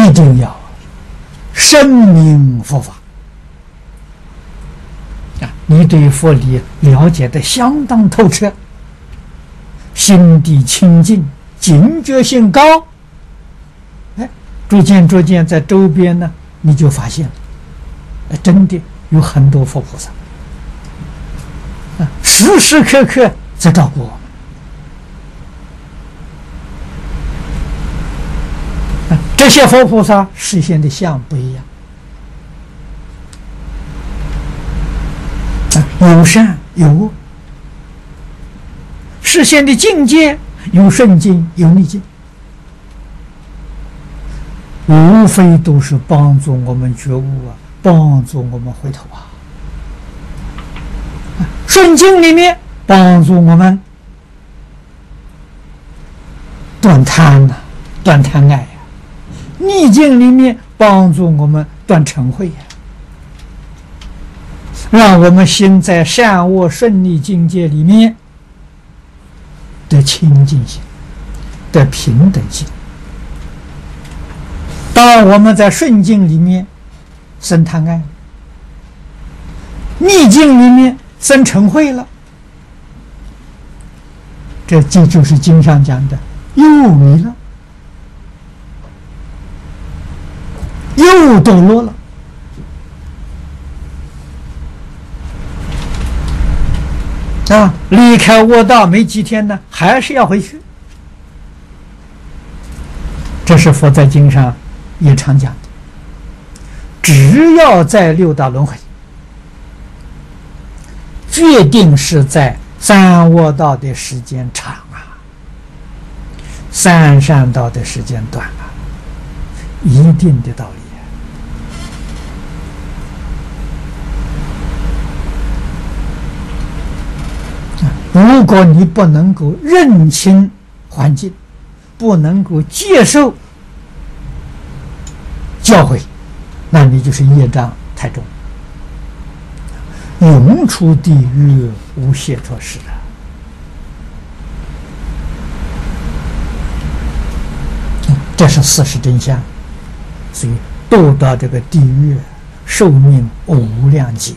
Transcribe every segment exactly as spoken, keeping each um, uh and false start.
一定要深明佛法啊！你对佛理了解的相当透彻，心地清净，警觉性高，哎，逐渐逐渐在周边呢，你就发现了，哎，真的有很多佛菩萨啊，时时刻刻在照顾我们。这些佛菩萨实现的相不一样，有善有恶，实现的境界有顺境有逆境，无非都是帮助我们觉悟啊，帮助我们回头啊。顺境里面帮助我们断贪呐、啊，断贪爱呀、啊。逆境里面帮助我们断嗔恚呀，让我们心在善恶顺利境界里面的清净心，的平等心。当我们在顺境里面生贪爱，逆境里面生嗔恚了，这这就是经上讲的又迷了，又堕落了啊！离开卧道没几天呢，还是要回去。这是佛在经上也常讲的，只要在六道轮回，决定是在三卧道的时间长啊，三善道的时间短啊，一定的道理。如果你不能够认清环境，不能够接受教诲，那你就是业障太重，永出地狱无解脱时啊！这是事实真相，所以堕到这个地狱，寿命无量劫。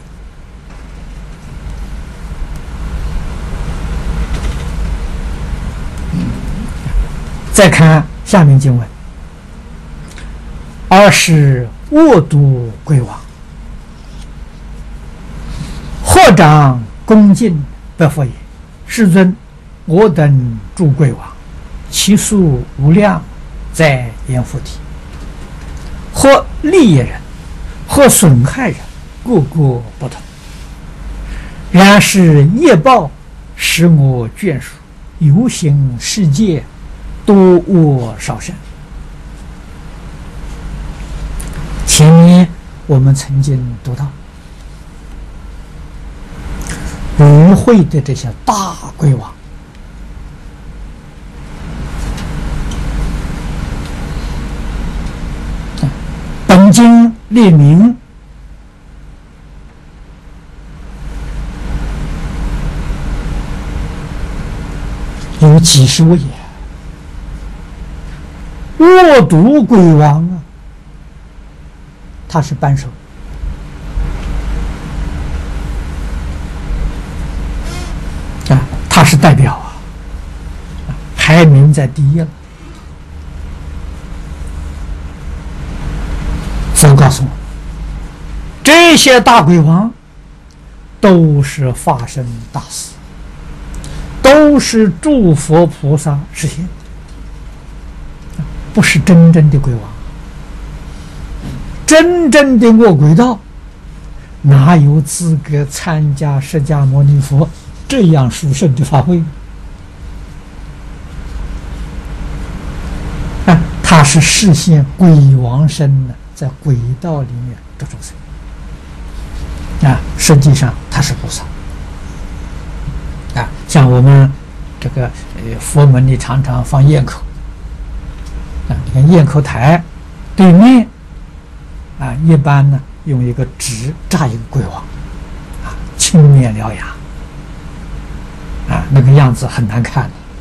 再看下面经文：尔时卧毒鬼王，合掌恭敬白佛言：“世尊，我等诸鬼王，其数无量，在阎浮提，或利益人，或损害人，各个不同。然是业报使我眷属，游行世界，多恶少善。”前面我们曾经读到，与会的这些大鬼王，本经列明有几十位，卧毒鬼王啊，他是扳手啊，他是代表啊，排名在第一了。佛告诉我，这些大鬼王都是化身大士，都是诸佛菩萨实现，不是真正的鬼王。真正的恶鬼道哪有资格参加释迦牟尼佛这样殊胜的法会啊？他是示现鬼王身呢，在鬼道里面度众生啊，实际上他是菩萨啊。像我们这个呃佛门里常常放焰口啊，你看焰口台对面啊，一般呢用一个纸扎一个鬼王，啊，青面獠牙，啊，那个样子很难看的。